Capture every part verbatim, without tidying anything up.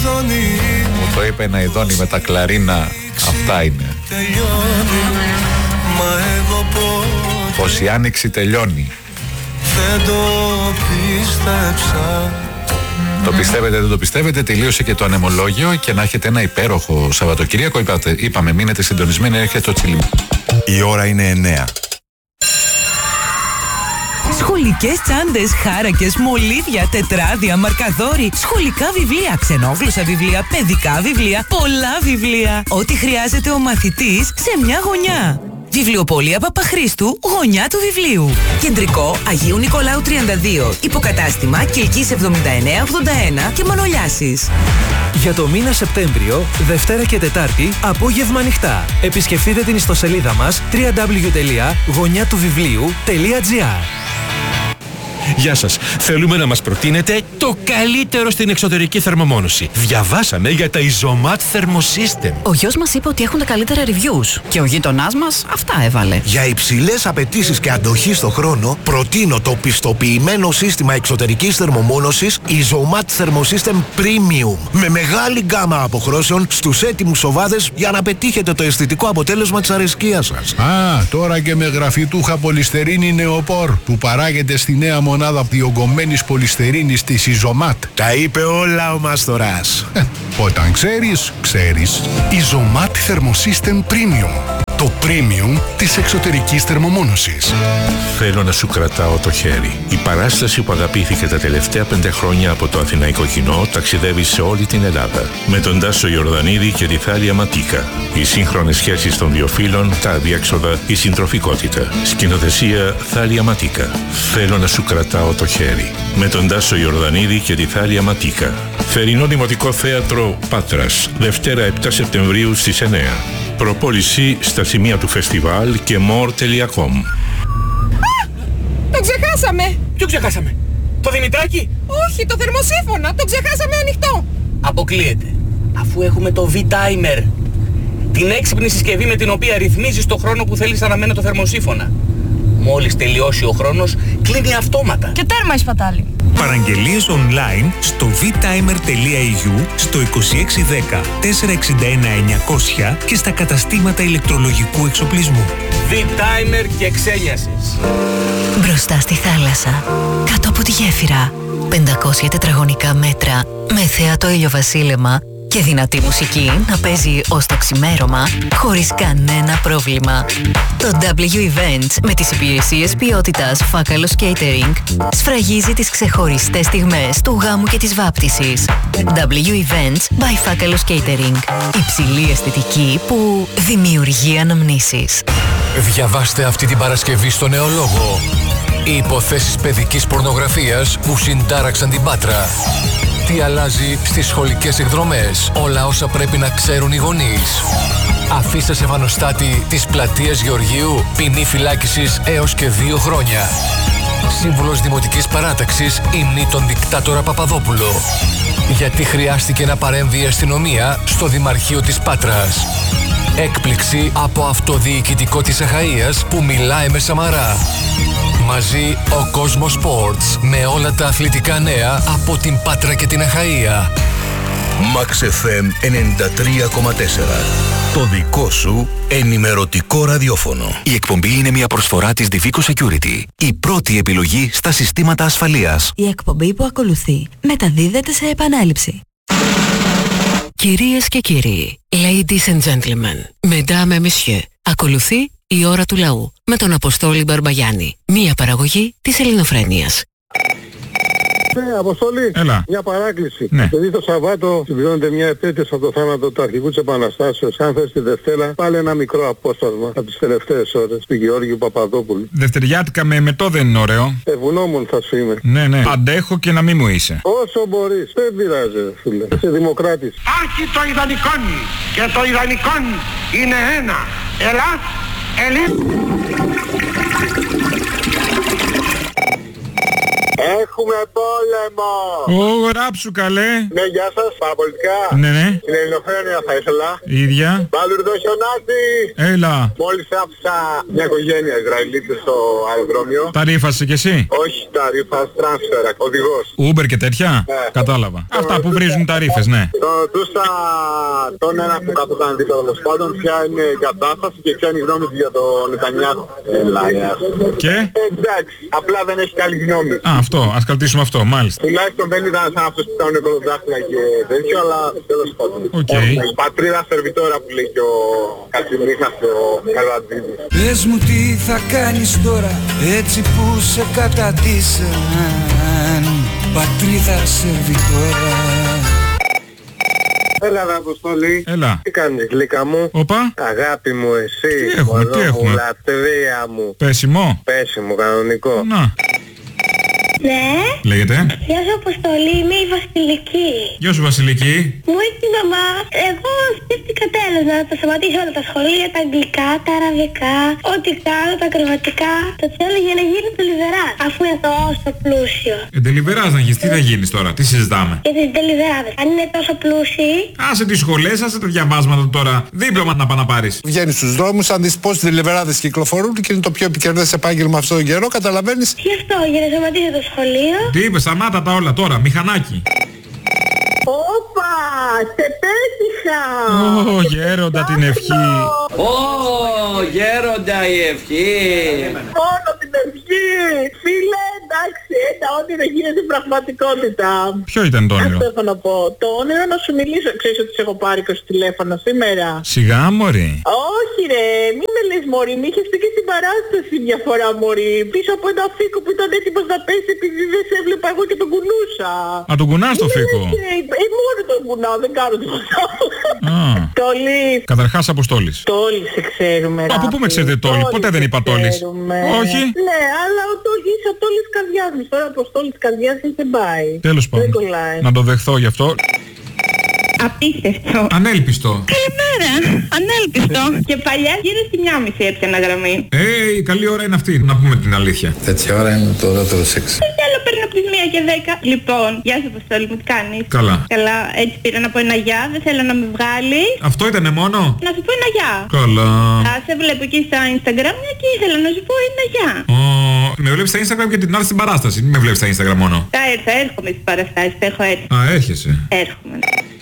Μου το είπε ένα ειδόνι με τα κλαρίνα. Αυτά είναι. Πως η άνοιξη τελειώνει. Δεν το πίστεψα. Το πιστεύετε, δεν το πιστεύετε, τελείωσε και το ανεμολόγιο. Και να έχετε ένα υπέροχο Σαββατοκύριακο. Είπατε, είπαμε, μείνετε συντονισμένοι, έρχεται το τσιλιμ. Η ώρα είναι εννέα. Σχολικές τσάντες, χάρακες, μολύβια, τετράδια, μαρκαδόροι, σχολικά βιβλία, ξενόγλωσσα βιβλία, παιδικά βιβλία, πολλά βιβλία. Ό,τι χρειάζεται ο μαθητής σε μια γωνιά. Βιβλιοπωλεία Παπαχρήστου, γωνιά του βιβλίου. Κεντρικό Αγίου Νικολάου τριάντα δύο. Υποκατάστημα Κιλκής εβδομήντα εννέα ογδόντα ένα και Μανολιάσης. Για το μήνα Σεπτέμβριο, Δευτέρα και Τετάρτη, απόγευμα ανοιχτά. Επισκεφτείτε την ιστοσελίδα μας double-u double-u double-u τελεία γωνιά του βιβλίου τελεία τζι άρ. Γεια σας. Θέλουμε να μας προτείνετε το καλύτερο στην εξωτερική θερμομόνωση. Διαβάσαμε για τα Isomat Thermosystem. Ο γιος μας είπε ότι έχουν τα καλύτερα reviews και ο γείτονάς μας αυτά έβαλε. Για υψηλές απαιτήσεις και αντοχή στο χρόνο, προτείνω το πιστοποιημένο σύστημα εξωτερικής θερμομόνωσης Isomat Thermosystem Premium με μεγάλη γκάμα αποχρώσεων στους έτοιμους οβάδες για να πετύχετε το αισθητικό αποτέλεσμα της αρεσκίας σας. Α, τώρα και με γραφιτούχα πολυστερίνη νεοπόρ που παράγεται στη νέα μονάδα διογκωμένης πολυστερίνης της Isomat. Τα είπε όλα ο Μαστοράς. Ε, όταν ξέρεις, ξέρεις. Isomat Thermosystem Premium. Το premium της εξωτερικής θερμομόνωσης. Θέλω να σου κρατάω το χέρι. Η παράσταση που αγαπήθηκε τα τελευταία πέντε χρόνια από το αθηναϊκό κοινό ταξιδεύει σε όλη την Ελλάδα. Με τον Τάσο Ιορδανίδη και τη Θάλια Ματίκα. Οι σύγχρονες σχέσεις των δύο φύλων, τα αδιέξοδα, η συντροφικότητα. Σκηνοθεσία Θάλια Ματίκα. Θέλω να σου κρατάω το χέρι. Με τον Τάσο Ιορδανίδη και τη Θάλια Ματίκα. Θερινό Δημοτικό Θέατρο Πάτρας. Δευτέρα επτά Σεπτεμβρίου στις εννέα. Προπόληση στα σημεία του φεστιβάλ και more τελεία com. Το ξεχάσαμε! Ποιο ξεχάσαμε? Το Δημητράκη? Όχι, το θερμοσύφωνα! Το ξεχάσαμε ανοιχτό! Αποκλείεται. Αφού έχουμε το V-Timer. Την έξυπνη συσκευή με την οποία ρυθμίζεις το χρόνο που θέλεις αναμένο το θερμοσύφωνα. Μόλις τελειώσει ο χρόνος, κλείνει αυτόματα. Και τέρμα η σπατάλη. Παραγγελίες online στο β-timer τελεία ι γιου, στο είκοσι έξι δέκα τετρακόσια εξήντα ένα εννιακόσια και στα καταστήματα ηλεκτρολογικού εξοπλισμού. V-Timer και ξένιασες. Μπροστά στη θάλασσα, κάτω από τη γέφυρα, πεντακόσια τετραγωνικά μέτρα με θέατο ηλιοβασίλεμα και δυνατή μουσική να παίζει ως το ξημέρωμα χωρίς κανένα πρόβλημα. Το W Events με τις υπηρεσίες ποιότητας Φάκαλος Catering σφραγίζει τις ξεχωριστές στιγμές του γάμου και της βάπτισης. W Events by Φάκαλος Catering. Υψηλή αισθητική που δημιουργεί αναμνήσεις. Διαβάστε αυτή την Παρασκευή στο Νεολόγο. Οι υποθέσεις παιδικής πορνογραφίας που συντάραξαν την Πάτρα. Τι αλλάζει στις σχολικές εκδρομές. Όλα όσα πρέπει να ξέρουν οι γονείς. Αφήστε σε βανοστάτη της πλατείας Γεωργίου. Ποινή φυλάκισης έως και δύο χρόνια. Σύμβουλος Δημοτικής Παράταξης υμνεί τον δικτάτορα Παπαδόπουλο. Γιατί χρειάστηκε να παρέμβει η αστυνομία στο Δημαρχείο της Πάτρας. Έκπληξη από αυτοδιοικητικό της Αχαΐας που μιλάει με Σαμαρά. Μαζί ο Κόσμος Sports με όλα τα αθλητικά νέα από την Πάτρα και την Αχαΐα. Max εφ εμ ενενήντα τρία κόμμα τέσσερα. Το δικό σου ενημερωτικό ραδιόφωνο. Η εκπομπή είναι μια προσφορά της Divico Security. Η πρώτη επιλογή στα συστήματα ασφαλείας. Η εκπομπή που ακολουθεί μεταδίδεται σε επανάληψη. Κυρίες και κύριοι, ladies and gentlemen, mesdames et messieurs, ακολουθεί η ώρα του λαού με τον Αποστόλη Μπαρμπαγιάννη. Μία παραγωγή της Ελληνοφρένειας. Ναι, Αποστόλη, Έλα. μια παράκληση. Ναι. Επειδή το Σαββάτο συμπληρώνεται μια επέτειος από το θάνατο του αρχηγού της Επαναστάσεως, αν θες τη Δευτέρα, πάλι ένα μικρό απόσπασμα από τις τελευταίες ώρες του Γεώργιου Παπαδόπουλου. Δευτεριάτικα με εμετό δεν είναι ωραίο. Ευγνώμων θα σου είμαι. Ναι, ναι. Αντέχω και να μην μου είσαι. Όσο μπορείς. Δεν πειράζει, φίλε. Είσαι δημοκράτης. Άρχι το ιδανικόν και το ιδανικόν είναι ένα. Ελλάς, Ελλήν. Έχουμε πόλεμο. Ω, ράψου καλέ. Ναι, γεια σας, παραπολιτικά. Ναι, ναι. Στην Ελληνοφρένεια θα ήθελα. Η ίδια. Μπαλουρδό χιονάτι. Έλα. Μόλις άφησα μια οικογένεια Ισραηλίτες στο αεροδρόμιο. Τα ρήφασαι κι εσύ? Όχι, τα ρήφας τρансφερ, οδηγός. Uber και τέτοια. Ναι. Κατάλαβα. Αυτά που βρίζουν τα ρήφες, ναι. Το ρωτούσα τον ένα που κάτω ήταν δίπλα τέλος πάντων ποια είναι η κατάσταση και ποια είναι η γνώμη του για τον Νετανιάχου. Έλα, γεια. Και? Εντάξει, απλά δεν έχει καλή γνώμη. Α, αυτό. Ας κρατήσουμε αυτό, μάλιστα. Τουλάχιστον δεν ήταν σαν αυτός που ήταν κολοδάχτυλα και τέτοιο, αλλά τέλος πάντων. Οκ. Πατρίδα σερβιτόρα που λέει και ο Κατσιμίχας και ο Καλβαντζίδης. Πες μου τι θα κάνεις τώρα, έτσι που σε κατατήσαν. Πατρίδα σερβιτόρα. Έλα ρε Αποστολή. Έλα. Τι κάνεις γλύκα μου? Όπα. Αγάπη μου εσύ. Τι έχουμε, τι έχουμε? Μου, λατρεία μου. Πέσιμο. Πέσιμο, κανονικό. Να. Ναι. Λέγεται. Γεια σου Αποστολή, είμαι η Βασιλική. Γεια σου Βασιλική. Μου είπε η μαμά, εγώ σκέφτηκα τέλος να τα σταματήσω όλα τα σχολεία, τα αγγλικά, τα αραβικά, ό,τι κάνω, τα ακροβατικά. Το θέλω για να γίνει τελιβεράς, αφού είναι τόσο πλούσιο. Ε, τελιβεράς να γίνεις, τι θα γίνεις τώρα, τι συζητάμε? Για τις τελιβεράδες, αν είναι τόσο πλούσιοι. Άσε τις σχολές, άσε τα διαβάσματα τώρα. Δίπλωμα να πάνε να πάρεις. Βγαίνεις στους δρόμους, αν δεις πώς οι τελιβεράδες κυκλοφορούν και είναι το πιο επικερδές επάγγελμα αυτόν τον καιρό, καταλαβαίνεις. Τι αυτό, για να σταματήσω το σχολείο? Τι είπες, σταμάτα τα όλα τώρα, μηχανάκι. Όπα, σε πέτυχα! Ω, γέροντα την ευχή. Ω, γέροντα η ευχή. Μόνο την ευχή! Φίλε, εντάξει, έτσι, ό,τι δεν γίνεται πραγματικότητα. Ποιο ήταν το όνειρο? Αυτό έχω να πω. Το όνειρο να σου μιλήσω. Ξέρεις ότι σε έχω πάρει είκοσι τηλέφωνο σήμερα? Σιγά μωρή. Όχι ρε, μη με λες μωρή, μη είχες πει και στην παράσταση μια φορά μωρή. Πίσω από ένα φίκο που ήταν έτοιμος να πέσει επειδή δεν σε έβλεπα εγώ και τον κουνούσα. Α, τον κουνάς το φίκο? Ε, μόνο τον κουνάω, δεν κάνω τίποτα. Α. Τόλης. Καταρχάς Αποστόλης. Τόλης σε ξέρουμε. Από πού με ξέρετε Τόλη, ποτέ δεν είπα Τόλης. Όχι. Ναι, αλλά ο Τόλης είσαι ο Τόλης καρδιάς μου. Τώρα από Τόλης καρδιάς δεν πάει. Τέλος πάντων. Να το δεχθώ γι' αυτό. Απίστευτο. Ανέλπιστο. Καλημέρα. Ανέλπιστο. Και παλιά γύρω στη μία μισή έπιανα γραμμή. Ε, η καλή ώρα είναι αυτή, να πούμε την αλήθεια. Τέτοια ώρα είναι το δεύτερο σεξ. Δεν θέλω, παίρνω από τις μία και δέκα. Λοιπόν, γεια σου Αποστόλη μου, τι κάνεις? Καλά. Καλά, έτσι πήρα να πω ένα γεια, δεν θέλω να με βγάλει. Αυτό ήτανε μόνο? Να σου πω ένα γεια. Καλά. Α, σε βλέπω εκεί στα Instagram και ήθελα να σου πω ένα γεια. Ω, με βλέπεις στα Instagram και την άλλη στην παράσταση, μην με βλέπεις στα Instagram μόνο. Θα έρθω, έρχομαι στις παραστάσεις, θα έχω έρθει. Α, έρχεσαι. Έρχομαι.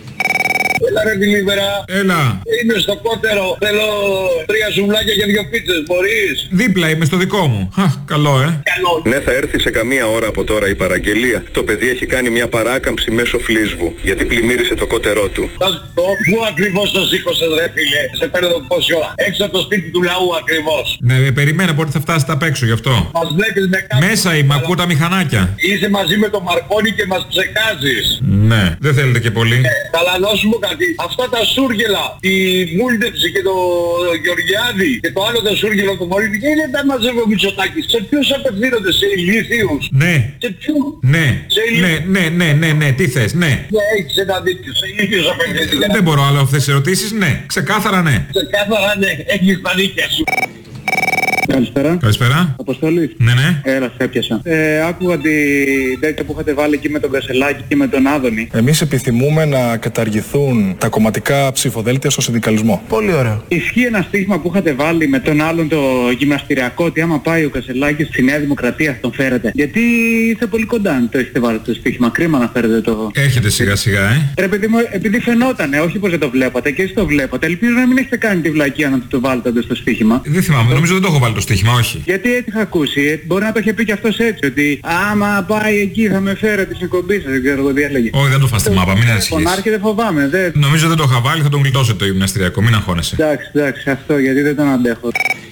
Έλα ρε Μιλίβερα. Έλα. Είμαι στο κότερο. Θέλω τρία σουβλάκια και δύο πίτσες. Μπορείς? Δίπλα είμαι στο δικό μου. Α, καλό ε. Καλό. Ναι, θα έρθει σε καμία ώρα από τώρα η παραγγελία. Το παιδί έχει κάνει μια παράκαμψη μέσω φλίσβου, γιατί πλημμύρισε το κότερό του. Το πού ακριβώς το σήκωσες ρε φίλε? Σε παίρνω πόση ώρα? Έξω από το σπίτι του λαού ακριβώς. Ναι, ε, περιμένω πότε θα φτάσετε απ' έξω γι' αυτό. Μας βλέπεις με κάτι. Μέσα είμαι, ακούω τα μηχανάκια. Είσαι μαζί με τον Μαρκόνι και μας ψεκάζεις. Ναι, δεν θέλετε και πολύ. Ε, καλά να σου πω κάτι. Αυτά τα σούργελα, τη Μούλτεψη και το Γεωργιάδη και το άλλο το σούργελο του Μωρίδη, και είναι τα μαζεύω Μητσοτάκης. Σε ποιους απευθύνονται? Σε ηλίθιους? Ναι. Σε ποιους? Ναι. Σε ναι, ναι, ναι, ναι, ναι, τι θες, ναι. Ναι, έχεις ένα δίκιο. Σε ηλίθιους απευθύνονται. Δεν μπορώ άλλο αυτές τις ερωτήσεις, ναι. Ξεκάθαρα ναι. Ξεκάθαρα ναι, έχεις τα δίκια σου. Καλησπέρα. Καλησπέρα. Αποστολή. Ναι, ναι. Έλα, σε έπιασα. Ε, άκουγα την τέτοια που είχατε βάλει εκεί με τον Κασελάκη και με τον Άδωνη. Εμείς επιθυμούμε να καταργηθούν τα κομματικά ψηφοδέλτια στο συνδικαλισμό. Πολύ ωραίο. Ισχύει ένα στίχημα που είχατε βάλει με τον άλλον το γυμναστηριακό, ότι άμα πάει ο Κασελάκης στη Νέα Δημοκρατία τον φέρετε? Γιατί είστε πολύ κοντά αν το έχετε βάλει το στίχημα. Κρίμα να φέρετε το... Έρχεται σιγά σιγά, ε. Ρε παιδί μου, επειδή φαινότανε, όχι πως δεν το βλέπατε και εσείς το βλέπατε. Ελπίζω να μην έχετε κάνει τη βλακεία να το βάλετε στο στοίχημα. Δεν θυμάμαι, νομίζω δεν το έχω βάλει το στοίχημα, όχι. Γιατί έτσι είχα ακούσει, μπορεί να το είχε πει και αυτός έτσι, ότι άμα πάει εκεί θα με φέρετε στην εκπομπή σας, δεν ξέρω τι έλεγε. Όχι, δεν το φας στη μάπα, μην ανησυχείς. Φωνάρχη δεν φοβάμαι, δεν... Νομίζω δεν το είχα βάλει, θα τον γλιτώσετε το γυμναστηριακό, μην αγχώνεσαι. Εντάξει, εντάξει, αυτό γιατί δεν τον αντέχω.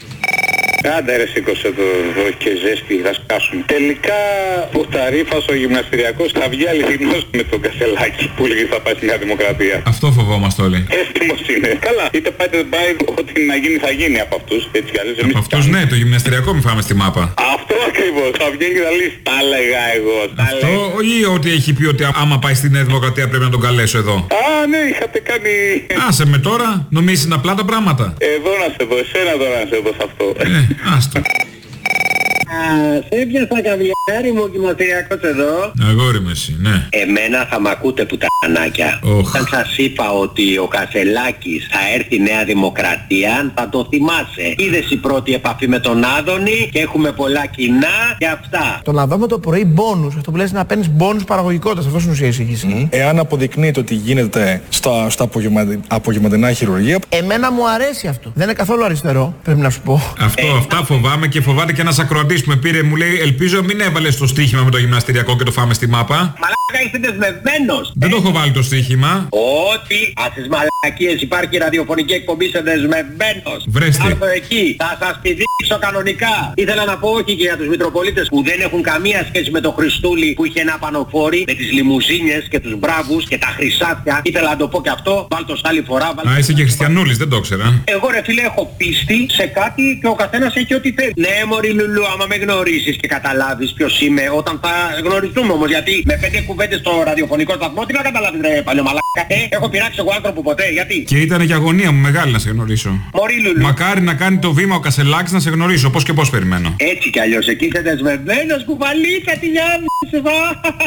Άντε ρε, σήκωσε το εδώ και ζέστη, θα σκάσουν. Τελικά ο Ταρίφας ο γυμναστηριακός θα βγει αληθινός με τον Κασελάκη που λέγει θα πάει στη Νέα Δημοκρατία. Αυτό φοβόμαστε όλοι. Έτοιμος είναι. Καλά, είτε πάει είτε δεν πάει, ό,τι να γίνει θα γίνει από αυτούς. Έτσι κι αλλιώς εμείς. Από αυτούς ναι, το γυμναστηριακό μη φάμε στη μάπα. Αυτό ακριβώς, θα βγαίνει και θα λύσει. Τα έλεγα εγώ. Αυτό ή ότι έχει πει ότι άμα πάει στη Νέα Δημοκρατία πρέπει να τον καλέσω εδώ? Α, ναι, είχατε κάνει... Άσε με τώρα, νομίζεις είναι απλά τα πράγματα. Εδώ να σε δω, εσένα τώρα να σε δω σε αυτό. Ε, άστο. σε έπιασα καβιάρι μου και μαθηριακός εδώ. Αγόρι με εσύ, ναι. Εμένα θα μ' ακούτε πουτανάκια. Oh. Όταν σας είπα ότι ο Κασελάκης θα έρθει Νέα Δημοκρατία, θα το θυμάσαι. Είδες η πρώτη επαφή με τον Άδωνη και έχουμε πολλά κοινά και αυτά. Το να δούμε το πρωί μπόνους, αυτό που λες να παίρνεις μπόνους παραγωγικότητας, αυτό είναι ουσία εισήγηση. Εάν αποδεικνύεται ότι γίνεται στα, στα απογευματι, απογευματινά χειρουργία. Εμένα μου αρέσει αυτό. Δεν είναι καθόλου αριστερό, πρέπει να σου πω. Αυτό, ε, αυτά φοβάμαι και φοβάται και ένας ακροατής που με πήρε, μου λέει, ελπίζω μην έβαλες το στοίχημα με το γυμναστηριακό και το φάμε στη μάπα. Μαλάκα, είσαι δεσμευμένος. Δεν ε. το έχω βάλει το στοίχημα. Ότι ας τις μαλακίες υπάρχει ραδιοφωνική εκπομπή, είσαι δεσμευμένος. Βρέστε. Άρθω εκεί, θα σας πηδήξω κανονικά. Ήθελα να πω όχι και για τους Μητροπολίτες που δεν έχουν καμία σχέση με το Χριστούλη που είχε ένα πανοφόρι με τις λιμουζίνες και τους μπράβους και τα χρυσάφια. Ήθελα να το πω και αυτό, βάλ' το άλλη φορά. Βάλ Α, είσαι και χριστιανούλης, δεν το ήξερα. Εγώ ρε φίλε έχω πίστη σε κάτι και ο καθένας έχει ό,τι θέλει. Ναι μωρή Λουλού, άμα με γνωρίσεις και καταλάβεις ποιος είμαι, όταν θα γνωριστούμε όμως, γιατί με πέντε κουβέντες στο ραδιοφωνικό σταθμό τι να καταλάβεις ρε παλιωμαλάκα. Ε, έχω πειράξει εγώ άνθρωπο ποτέ, γιατί. Και ήταν και αγωνία μου μεγάλη να σε γνωρίσω. Μωρή Λουλού. Μακάρι να κάνει το βήμα ο Κασελάκης να σε γνωρίσω, πώς και πώς περιμένω. Έτσι κι αλλιώς, εκεί είσαι δεσμευμένος κουβαλίκα τη λιάμνη.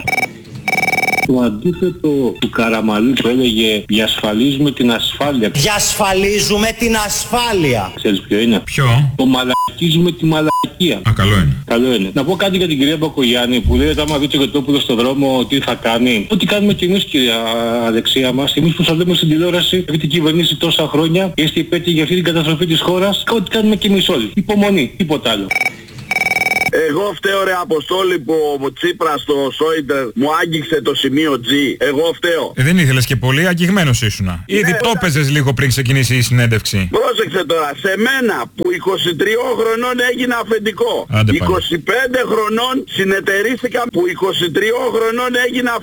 Το αντίθετο του Καραμαλή που έλεγε διασφαλίζουμε την ασφάλεια. Διασφαλίζουμε την ασφάλεια. Ξέρεις ποιο είναι? Ποιο? Το μαλακίζουμε τη μαλακία. Α, καλό είναι. Καλό είναι. Να πω κάτι για την κυρία Μπακογιάννη που λέει ότι άμα δει το Γετόπουλο στον δρόμο τι θα κάνει. Ό,τι κάνουμε κι εμείς κυρία Αλεξία μας. Εμείς που σας λέμε στην τηλεόραση, επειδή την κυβερνήσει τόσα χρόνια και είστε υπέτειοι για αυτή την καταστροφή της χώρας, ό,τι κάνουμε κι εμείς όλοι. Υπομονή, τίποτα άλλο. Εγώ φταίω ρε Αποστόλη που ο Τσίπρας στο Σόιντερ μου άγγιξε το σημείο G. Εγώ φταίω. Ε, δεν ήθελες και πολύ, αγγιγμένος ήσουνα. Ναι, ήδη το έπαιζες λίγο πριν ξεκινήσει η συνέντευξη. Πρόσεξε τώρα, σε μένα που είκοσι τριών χρονών έγινα αφεντικό. Άντε, είκοσι πέντε χρονών συνεταιρίστηκα που είκοσι τριών χρονών έγινα